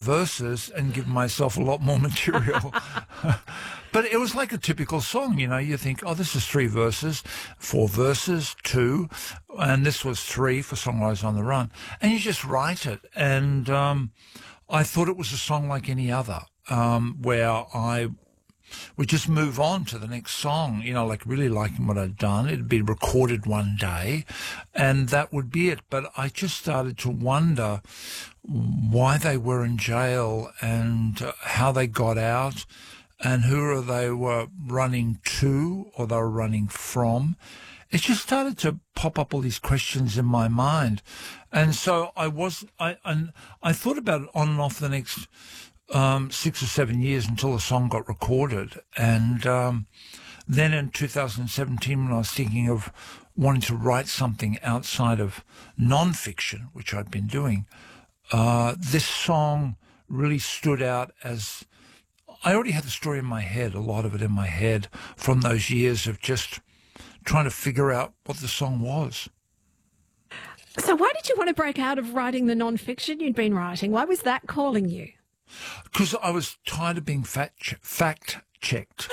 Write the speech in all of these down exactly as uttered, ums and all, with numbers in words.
verses and give myself a lot more material. But it was like a typical song, you know. You think, oh, this is three verses, four verses, two, and this was three for Songwriters on the Run. And you just write it. And um, I thought it was a song like any other, um, where I would just move on to the next song, you know, like really liking what I'd done. It'd be recorded one day, and that would be it. But I just started to wonder why they were in jail and uh, how they got out, and who they were running to or they were running from. It just started to pop up all these questions in my mind. And so I was, I, and I thought about it on and off the next um, six or seven years until the song got recorded. And um, then in two thousand seventeen, when I was thinking of wanting to write something outside of non-fiction, which I'd been doing, uh, this song really stood out as, I already had the story in my head, a lot of it in my head, from those years of just trying to figure out what the song was. So why did you want to break out of writing the non-fiction you'd been writing? Why was that calling you? Because I was tired of being fact fact-checked.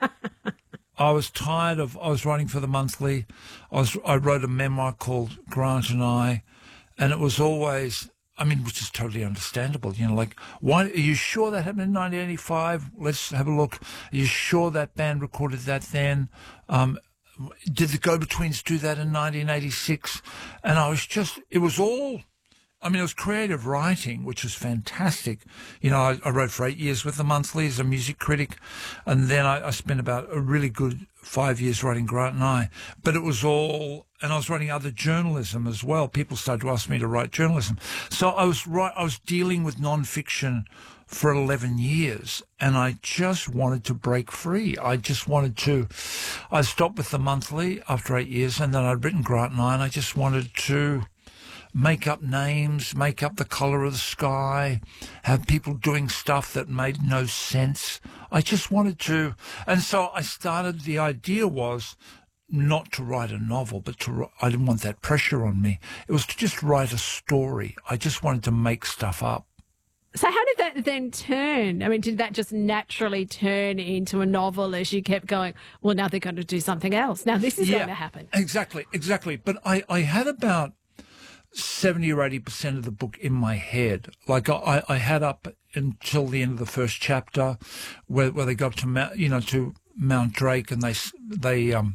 I was tired of, I was writing for the Monthly. I was, I wrote a memoir called Grant and I, and it was always, I mean, which is totally understandable. You know, like, why, are you sure that happened in nineteen eighty-five? Let's have a look. Are you sure that band recorded that then? Um, did the Go-Betweens do that in nineteen eighty-six? And I was just, it was all, I mean, it was creative writing, which was fantastic. You know, I, I wrote for eight years with the Monthly as a music critic, and then I, I spent about a really good five years writing Grant and I. But it was all, and I was writing other journalism as well. People started to ask me to write journalism. So I was right, I was dealing with non-fiction for eleven years, and I just wanted to break free. I just wanted to, I stopped with the Monthly after eight years, and then I'd written Grant and I, and I just wanted to make up names, make up the colour of the sky, have people doing stuff that made no sense. I just wanted to, and so I started, the idea was not to write a novel, but to, I didn't want that pressure on me. It was to just write a story. I just wanted to make stuff up. So how did that then turn? I mean, did that just naturally turn into a novel as you kept going, well, now they're going to do something else. Now this is yeah, going to happen. Exactly, exactly. But I, I had about seventy or eighty percent of the book in my head. Like I, I had up until the end of the first chapter where, where they go up to Mount, you know, to Mount Drake, and they, they, um,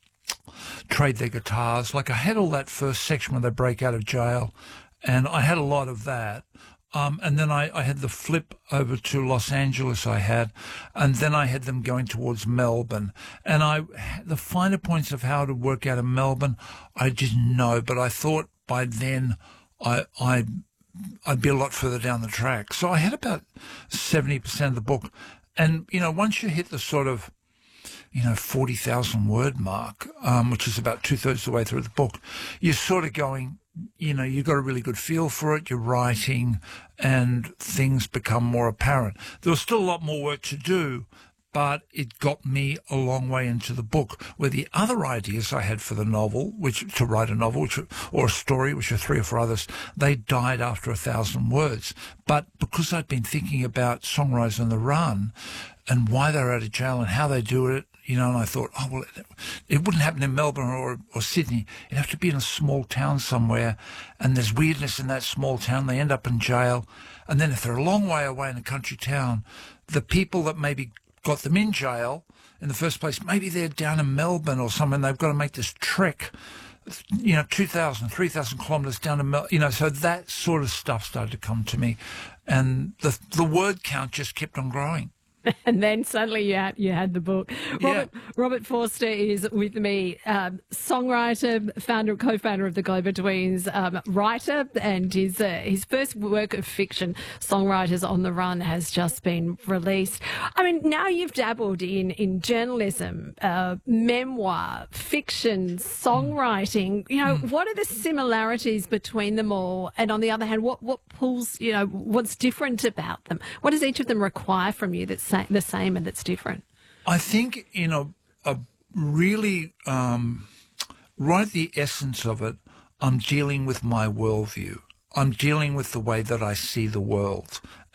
trade their guitars. Like I had all that first section when they break out of jail, and I had a lot of that. Um, and then I, I had the flip over to Los Angeles I had, and then I had them going towards Melbourne. And I, the finer points of how to work out of Melbourne, I didn't know, but I thought by then I, I, I'd be a lot further down the track. So I had about seventy percent of the book. And, you know, once you hit the sort of, you know, forty thousand word mark, um, which is about two thirds of the way through the book, you're sort of going, you know, you've got a really good feel for it, you're writing, and things become more apparent. There was still a lot more work to do, but it got me a long way into the book, where the other ideas I had for the novel, which to write a novel, which, or a story, which are three or four others, they died after a thousand words. But because I'd been thinking about Songwriters on the Run and why they're out of jail and how they do it, you know, and I thought, oh, well, it, it wouldn't happen in Melbourne or, or Sydney. It'd have to be in a small town somewhere, and there's weirdness in that small town. They end up in jail. And then if they're a long way away in a country town, the people that maybe got them in jail in the first place, maybe they're down in Melbourne or something. They've got to make this trek, you know, two thousand, three thousand kilometres down to Melbourne. You know, so that sort of stuff started to come to me. And the the word count just kept on growing. And then suddenly you had, you had the book. Robert, yeah. Robert Forster is with me, um, songwriter, founder, co-founder of the Go-Betweens, um, writer, and his uh, his first work of fiction, Songwriters on the Run, has just been released. I mean, now you've dabbled in in journalism, uh, memoir, fiction, songwriting. You know, mm. what are the similarities between them all? And on the other hand, what what pulls? You know, what's different about them? What does each of them require from you that's the same and that's different? I think, you know, a really, um, right at the essence of it, I'm dealing with my worldview. I'm dealing with the way that I see the world.